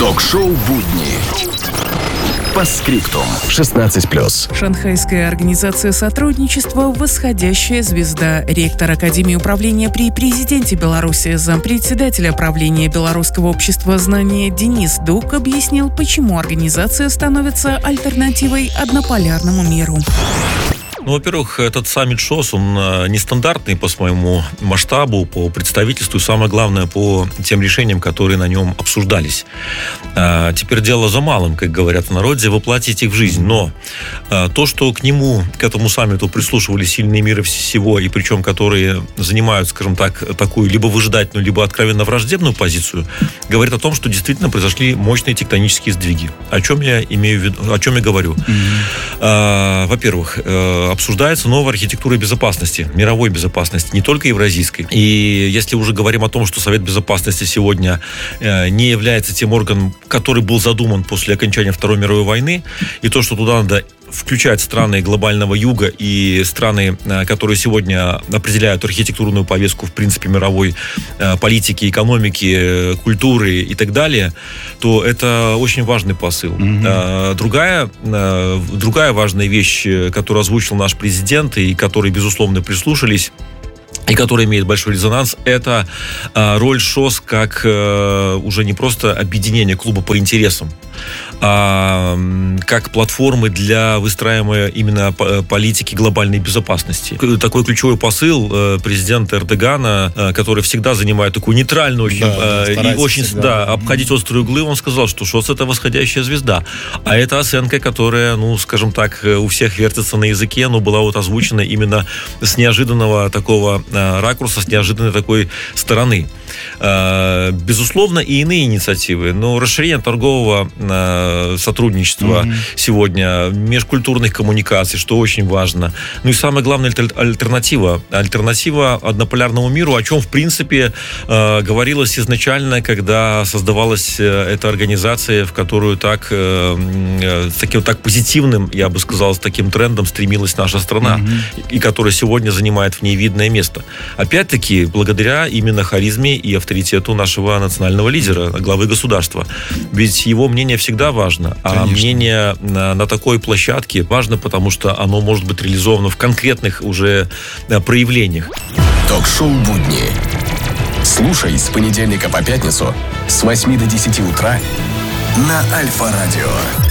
Ток-шоу «Будни». По скриптум. 16+. Шанхайская организация сотрудничества «Восходящая звезда». Ректор Академии управления при президенте Беларуси, зампредседателя правления Белорусского общества знания Денис Дук объяснил, почему организация становится альтернативой однополярному миру. Во-первых, этот саммит ШОС, он нестандартный по своему масштабу, по представительству и, самое главное, по тем решениям, которые на нем обсуждались. Теперь дело за малым, как говорят в народе, воплотить их в жизнь. Но то, что к этому саммиту прислушивались сильные мира всего, и причем которые занимают, скажем так, такую либо выжидательную, либо откровенно враждебную позицию, говорит о том, что действительно произошли мощные тектонические сдвиги. О чем я имею в виду, о чем я говорю? Во-первых, обсуждается новая архитектура безопасности, мировой безопасности, не только евразийской. И если уже говорим о том, что Совет Безопасности сегодня не является тем органом, который был задуман после окончания Второй мировой войны, и то, что туда надо включать страны глобального юга и страны, которые сегодня определяют архитектурную повестку, в принципе, мировой политики, экономики, культуры и так далее, то это очень важный посыл. Другая важная вещь, которую озвучил наш президент и которой, безусловно, прислушались, и который имеет большой резонанс, это роль ШОС как уже не просто объединение клуба по интересам, а как платформы для выстраивания именно политики глобальной безопасности. Такой ключевой посыл президента Эрдогана, который всегда занимает такую нейтральную, и очень обходить острые углы, он сказал, что ШОС — это восходящая звезда. А это оценка, которая, скажем так, у всех вертится на языке, но была вот озвучена именно с неожиданного такого ракурса, с неожиданной такой стороны. Безусловно, и иные инициативы, но расширение торгового сотрудничества сегодня, межкультурных коммуникаций, что очень важно. Ну и самое главное, альтернатива однополярному миру, о чем, в принципе, говорилось изначально, когда создавалась эта организация, в которую так позитивным, я бы сказал, с таким трендом стремилась наша страна, и которая сегодня занимает в ней видное место. Опять-таки, благодаря именно харизме и авторитету нашего национального лидера, главы государства. Ведь его мнение всегда важно, а мнение на такой площадке важно, потому что оно может быть реализовано в конкретных уже проявлениях. Ток-шоу «Будни». Слушай с понедельника по пятницу с 8 до 10 утра на Альфа-радио.